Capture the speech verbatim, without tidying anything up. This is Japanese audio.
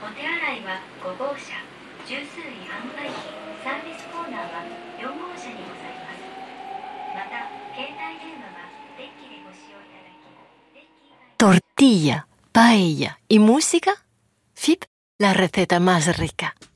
お手洗いはご号車、十数位販売機、サービスコーナーはよん号車にございます。また、携帯電話はデッキでご使用いただき、デッキ以外 Tortilla, paella y música. F I P, la receta más rica.